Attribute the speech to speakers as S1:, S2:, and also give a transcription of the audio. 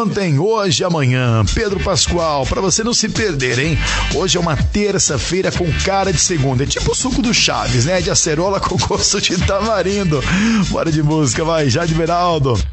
S1: ontem, hoje e amanhã. Pedro Pascoal, pra você não se perder, hein? Hoje é uma terça-feira com cara de segunda. É tipo o suco do Chaves, né? De acerola com gosto de tamarindo. Bora de música, vai, Jade Beraldo.